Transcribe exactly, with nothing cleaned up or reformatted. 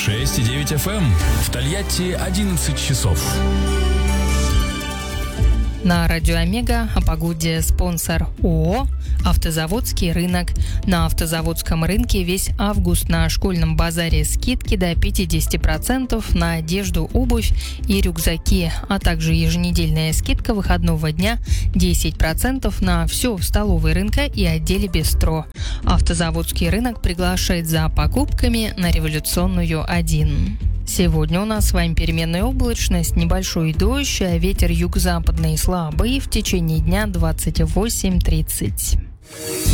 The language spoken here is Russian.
шесть и девять эф эм. В Тольятти одиннадцать часов. На радио Омега о погоде спонсор ООО «Автозаводский рынок». На автозаводском рынке весь август на школьном базаре скидки до пятьдесят процентов на одежду, обувь и рюкзаки, а также еженедельная скидка выходного дня десять процентов на все в столовой рынка и отделе бистро. Автозаводский рынок приглашает за покупками на Революционную один. Сегодня у нас с вами переменная облачность, небольшой дождь, а ветер юго-западный слабый в течение дня двадцать восемь тридцать.